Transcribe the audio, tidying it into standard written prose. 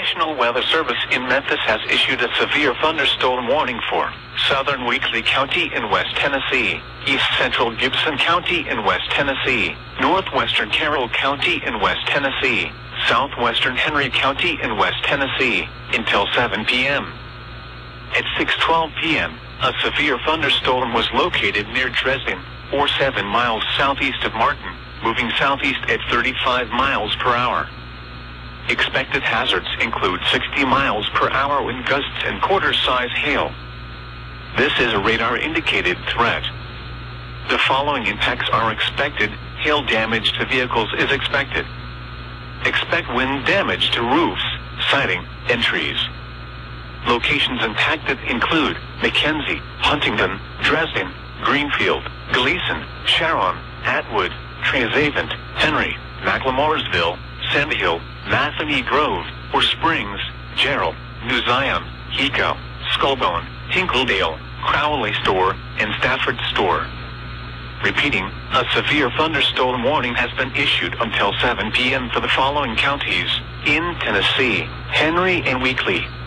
National Weather Service in Memphis has issued a severe thunderstorm warning for southern Weakley County in West Tennessee, east central Gibson County in West Tennessee, northwestern Carroll County in West Tennessee, southwestern Henry County in West Tennessee, until 7 p.m. At 6:12 p.m., a severe thunderstorm was located near Dresden, or 7 miles southeast of Martin, moving southeast at 35 miles per hour. Expected hazards include 60 miles per hour wind gusts and quarter-size hail. This is a radar-indicated threat. The following impacts are expected. Hail damage to vehicles is expected. Expect wind damage to roofs, siding, and trees. Locations impacted include Mackenzie, Huntington, Dresden, Greenfield, Gleason, Sharon, Atwood, Treasavant, Henry, McLemoresville, Sandhill, Matheny Grove, or Springs, Gerald, New Zion, Hiko, Skullbone, Hinkledale, Crowley Store, and Stafford Store. Repeating, a severe thunderstorm warning has been issued until 7 p.m. for the following counties in Tennessee: Henry and Weakley,